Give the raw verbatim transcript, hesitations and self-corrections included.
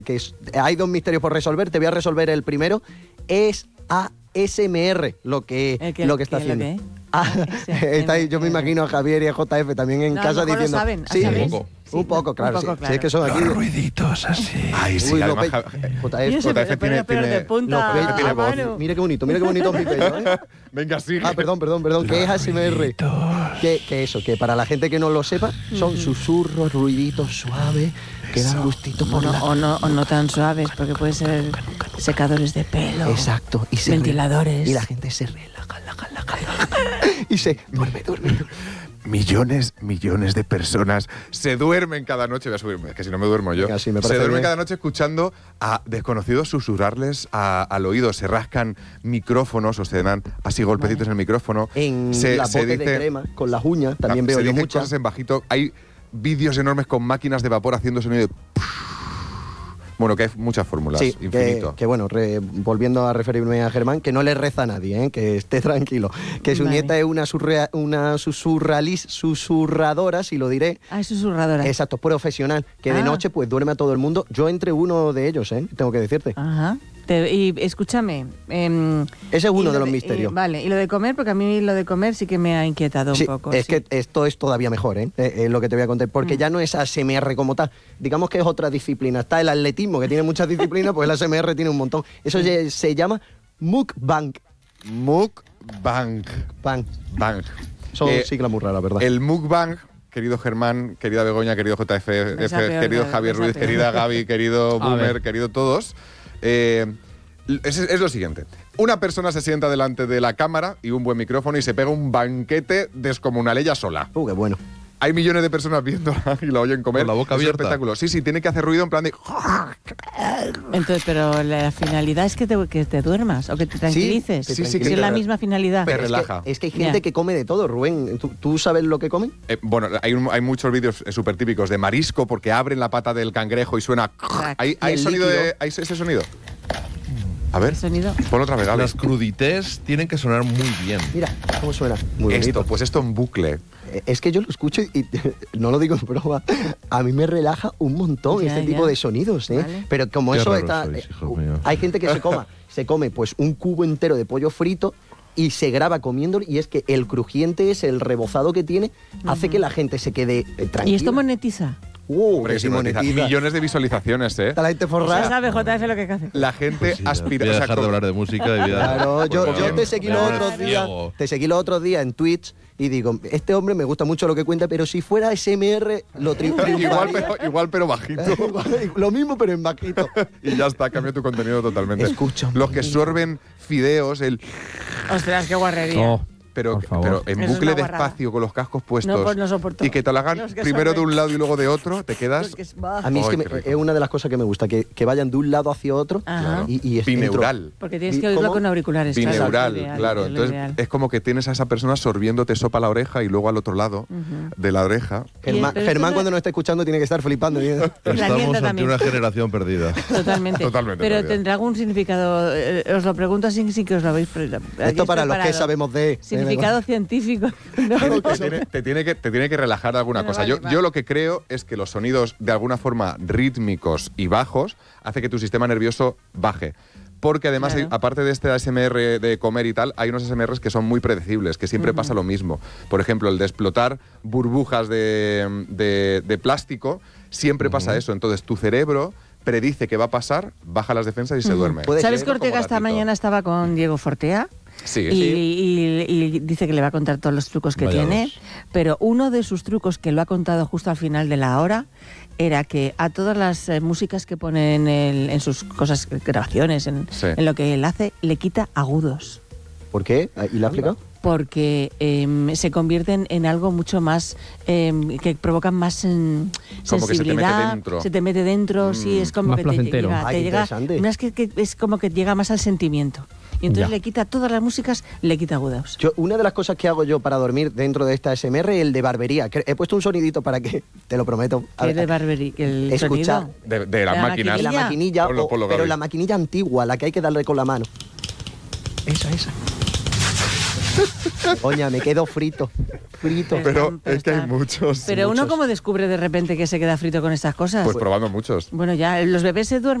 que es, hay dos misterios por resolver, te voy a resolver el primero. Es A S M R lo que, que, lo que está que haciendo. Lo que Ah, está ahí, yo me imagino a Javier y a J F también en no, casa diciendo... Lo saben, sí, ¿sabes? un poco, sí, un poco, claro. Un poco, sí, claro. sí, es que son aquí... Los ruiditos así. Ay, sí, Uy, además... J F, J F tiene... Pero de punta J F tiene a voz. mano. Mira qué bonito, mira qué bonito mi pelo, ¿eh? Venga, sigue. Ah, perdón, perdón, perdón, ¿qué es A S M R? Que, que eso, que para la gente que no lo sepa, son susurros, ruiditos suaves, que dan gustito por no, la... o, no, o no tan suaves, porque puede ser secadores de pelo. Exacto. Y se ventiladores. Y la gente se relaja, relaja, relaja, relaja. Y se duerme, duerme, duerme. Millones, millones de personas se duermen cada noche. Voy a subirme, que si no me duermo yo. Venga, sí, me se parece duermen bien. cada noche escuchando a desconocidos susurrarles a, al oído. Se rascan micrófonos o se dan así golpecitos en el micrófono. En se, la se bote dice, de crema, con las uñas, también se veo yo dicen muchas. cosas en bajito. Hay vídeos enormes con máquinas de vapor haciendo sonido de... Bueno, que hay muchas fórmulas, Sí, infinito. que, que bueno, re, volviendo a referirme a Germán, que no le reza a nadie, ¿eh? Que esté tranquilo. Que su Vale. nieta es una, surrea, una susurralis, susurradora, si lo diré. Ah, es susurradora. Exacto, profesional, que de Ah. noche pues duerme a todo el mundo. Yo entre uno de ellos, ¿eh? Tengo que decirte. Ajá. Te- y escúchame. em, Ese es y uno lo de los misterios. y- vale, y lo de comer, porque a mí lo de comer sí que me ha inquietado Sí, un poco. es sí. que esto es todavía mejor, ¿eh? Eh, eh, lo que te voy a contar, porque Mm. ya no es A S M R como tal. Digamos que es otra disciplina. Está el atletismo, que tiene muchas disciplinas, pues el A S M R tiene un montón. Eso ye- se llama mukbang. Mukbang. Bang. Bang. Son Eh, siglas muy raras, ¿verdad? El mukbang, querido Germán, querida Begoña, querido J F, Me F, sabe peor, querido me Javier sabe Ruiz, peor. querida Gaby, querido A Boomer, ver. querido todos. Eh, es, es lo siguiente. Una persona se sienta delante de la cámara y un buen micrófono y se pega un banquete descomunal ella sola. Uh, qué bueno. Hay millones de personas viéndola y la oyen comer. Con la boca Es un abierta. espectáculo. Sí, sí, tiene que hacer ruido en plan de... Entonces, pero la finalidad es que te, que te duermas o que te tranquilices. sí, sí, Si que es te- la misma finalidad. Te Es que- relaja. Es que, hay gente Ya. que come de todo, Rubén. ¿Tú, tú sabes lo que comen? Eh, bueno, hay, un- hay muchos vídeos súper típicos de marisco porque abren la pata del cangrejo y suena... Crack. ¿Hay, Y hay el sonido líquido. de, ¿Hay ese sonido? A ver, ¿El sonido? ponlo otra vez, Gaby. Las crudités tienen que sonar muy bien. Mira, cómo suena. Muy Esto, bonito. pues esto en bucle. Eh, Es que yo lo escucho y, y no lo digo en broma. A mí me relaja un montón Ya, este ya. tipo de sonidos, ¿eh? Vale. Pero como Qué eso raros está... sois, eh, hijos míos. hay gente que se coma, se come pues un cubo entero de pollo frito y se graba comiéndolo y es que el crujiente es el rebozado que tiene, hace que la gente se quede eh, tranquila. ¿Y esto monetiza? Uh, Hombre, que sí, si monetiza. monetiza. Millones de visualizaciones, ¿eh? Está la gente Ya forrada. sabe J F lo que hace. La gente Pues sí, aspira... voy a o sea, dejar de con- hablar de música y voy a- Claro, yo, Pues yo bien, te seguí me los voy a otros poner días, ciego. te seguí los otros días en Twitch y digo, este hombre me gusta mucho lo que cuenta, pero si fuera A S M R lo tri- igual, triunfaría. pero, igual, pero bajito. Lo mismo, pero en bajito. Y ya está, cambia tu contenido totalmente. Escucha un Los que poquito. sorben fideos, el... Ostras, qué guarrería. No, Pero, por favor. pero en Eso es bucle una guarrada. despacio, con los cascos puestos. No, pues no soporto. Y que te lo hagan Los que primero de sorben. un lado y luego de otro, te quedas... Porque es- bah. A mí es Ay, que qué me- rico. es una de las cosas que me gusta, que, que vayan de un lado hacia otro Ajá. y, y es bineural. Porque tienes ¿Y que oírlo cómo? con auriculares. claro, Bineural, es lo ideal, claro. es lo Entonces ideal. es como que tienes a esa persona sorbiéndote sopa a la oreja y luego al otro lado de la oreja. Germán, Pero esto Germán no- cuando nos está escuchando tiene que estar flipando. ¿eh? La Estamos nieta ante también. una generación perdida. Totalmente. Totalmente, Pero realidad. tendrá algún significado. eh, os lo pregunto así, sí que os lo habéis. Esto para los que sabemos de... Significado científico. No. Te tiene, te tiene que, te tiene que relajar alguna Bueno, cosa. vale, yo, vale. yo lo que creo es que los sonidos de alguna forma rítmicos y bajos hace que tu sistema nervioso baje. Porque además, Claro. hay- aparte de este A S M R de comer y tal, hay unos A S M Rs que son muy predecibles, que siempre pasa lo mismo. Por ejemplo, el de explotar burbujas de, de- de plástico, siempre pasa eso. Entonces, tu cerebro predice que va a pasar, baja las defensas y se duerme. Puede ¿Sabes ser, que Ortega como esta gatito. mañana estaba con Diego Fortea? Sí, Y, y- y dice que le va a contar todos los trucos que Vaya tiene, dos. pero uno de sus trucos que lo ha contado justo al final de la hora era que a todas las eh, músicas que pone en, el- en sus cosas, grabaciones, en, Sí. en lo que él hace, le quita agudos. ¿Por qué? ¿Y la ha explicado? Porque em, se convierten en algo mucho más em, que provocan más em, Como que se te mete sensibilidad, dentro. se te mete dentro, sí, es como Más que te placentero. llega, Ay, te qué llega interesante. no, es que, que es como que llega más al sentimiento. Y entonces Ya. le quita todas las músicas, le quita agudos. Yo, una de las cosas que hago yo para dormir dentro de esta A S M R es el de barbería. Que He puesto un sonidito para que, te lo prometo. a Que ver, de Barberi, que el escuchar. sonido. de, de las La máquinas. de la maquinilla. maquinilla, Ponlo, o- ponlo, pero Gaby. la maquinilla antigua, la que hay que darle con la mano. Esa, esa. Coña, me quedo frito. Frito. Pero Están- pero es que hay están- muchos. Pero uno muchos. cómo descubre de repente que se queda frito con estas cosas. Pues probando muchos. Bueno, ya los bebés se duermen.